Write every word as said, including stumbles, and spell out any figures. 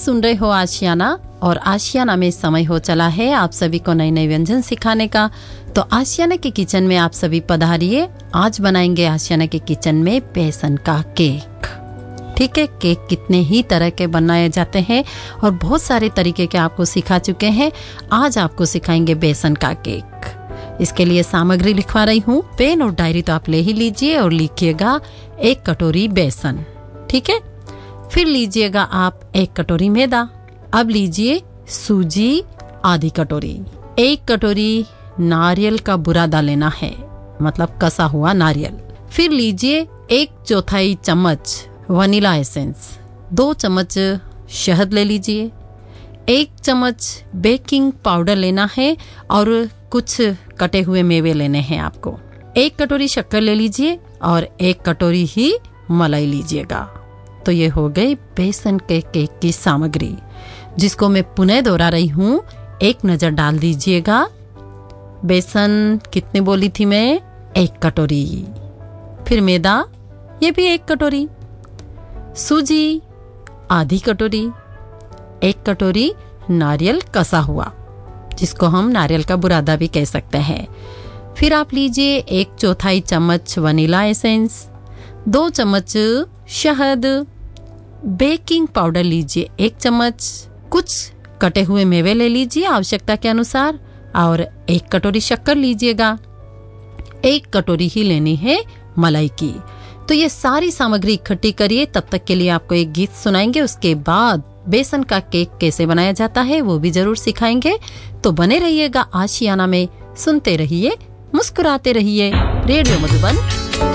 सुन रहे हो आशियाना और आशियाना में समय हो चला है आप सभी को नए नए व्यंजन सिखाने का। तो आशियाना के किचन में आप सभी पधारिए। आज बनाएंगे आशियाना के किचन में बेसन का केक। ठीक है, केक कितने ही तरह के बनाए जाते हैं और बहुत सारे तरीके के आपको सिखा चुके हैं। आज आपको सिखाएंगे बेसन का केक। इसके लिए सामग्री लिखवा रही हूँ। पेन और डायरी तो आप ले ही लीजिए और लिखिएगा एक कटोरी बेसन। ठीक है, फिर लीजिएगा आप एक कटोरी मैदा। अब लीजिए सूजी आधी कटोरी। एक कटोरी नारियल का बुरादा लेना है, मतलब कसा हुआ नारियल। फिर लीजिए एक चौथाई चम्मच वनीला एसेंस। दो चम्मच शहद ले लीजिए। एक चम्मच बेकिंग पाउडर लेना है और कुछ कटे हुए मेवे लेने हैं आपको। एक कटोरी शक्कर ले लीजिए और एक कटोरी ही मलाई लीजिएगा। तो ये हो गई बेसन के केक की सामग्री, जिसको मैं पुनः दोहरा रही हूँ। एक नजर डाल दीजिएगा। बेसन कितने बोली थी मैं? एक कटोरी। फिर मैदा, ये भी एक कटोरी। सूजी आधी कटोरी। एक कटोरी नारियल कसा हुआ, जिसको हम नारियल का बुरादा भी कह सकते हैं। फिर आप लीजिए एक चौथाई चम्मच वनीला एसेंस। दो चम्मच शहद। बेकिंग पाउडर लीजिए एक चम्मच। कुछ कटे हुए मेवे ले लीजिए आवश्यकता के अनुसार और एक कटोरी शक्कर लीजिएगा। एक कटोरी ही लेनी है मलाई की। तो ये सारी सामग्री इकट्ठी करिए। तब तक के लिए आपको एक गीत सुनाएंगे। उसके बाद बेसन का केक कैसे बनाया जाता है वो भी जरूर सिखाएंगे। तो बने रहिएगा आशियाना में। सुनते रहिए, मुस्कुराते रहिए। रेडियो मधुबन